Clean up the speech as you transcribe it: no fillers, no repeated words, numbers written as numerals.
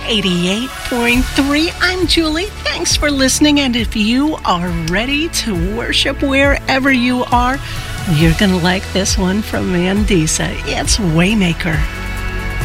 88.3. I'm Julie. Thanks for listening. And if you are ready to worship wherever you are, you're going to like this one from Mandisa. It's Waymaker.